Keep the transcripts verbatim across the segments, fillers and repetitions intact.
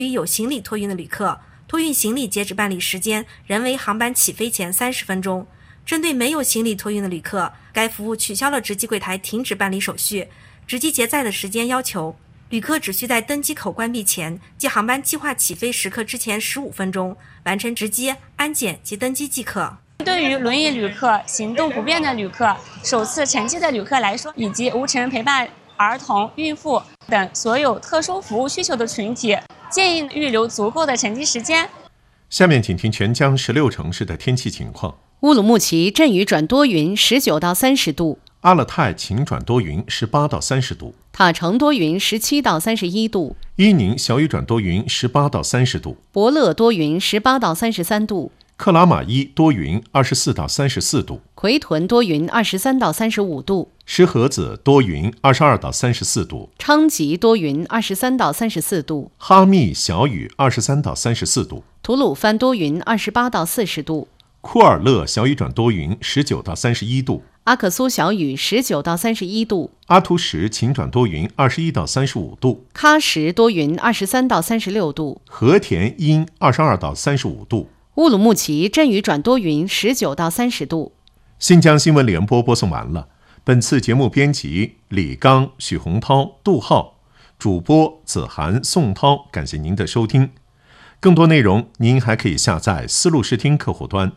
于有行李托运的旅客，托运行李截止办理时间仍为航班起飞前三十分钟。针对没有行李托运的旅客，该服务取消了值机柜台停止办理手续、值机结载的时间要求。旅客只需在登机口关闭前，即航班计划起飞时刻之前十五分钟，完成值机、安检及登机即可。 对于轮椅旅客、行动不便的旅客、首次乘机的旅客来说，以及无尘陪伴儿童、孕妇等所有特殊服务需求的群体，建议预留足够的乘机时间。 下面请听全江十六城市的天气情况。 乌鲁木齐阵雨转多云，十九到三十度； 阿勒泰晴转多云，十八到三十度； 塔城多云，十七到三十一度； 伊宁小雨转多云，十八到三十度； 博乐多云，十八到三十三度； 克拉玛依多云，二十四到三十四度； 奎屯多云，二十三到三十五度； 石河子多云，二十二到三十四度； 昌吉多云，二十三到三十四度； 哈密小雨，二十三到三十四度； 吐鲁番多云，二十八到四十度； 库尔勒小雨转多云，十九到三十一度； 阿克苏小雨，十九到三十一度； 阿图什晴转多云，二十一到三十五度； 喀什多云，二十三到三十六度； 和田阴，二十二到三十五度； 乌鲁木齐阵雨转多云，十九到三十度。 新疆新闻联播播送完了。本次节目编辑李刚、许洪涛、杜浩，主播子涵、宋涛。感谢您的收听。更多内容您还可以下载思路视听客户端。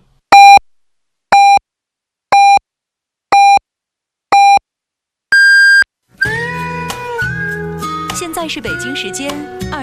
现在是北京时间